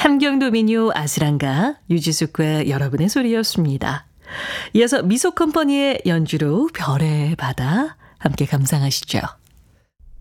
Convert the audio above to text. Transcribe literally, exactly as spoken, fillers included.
함경도민요 아스랑가 유지숙과 여러분의 소리였습니다. 이어서 미소컴퍼니의 연주로 별의 바다 함께 감상하시죠.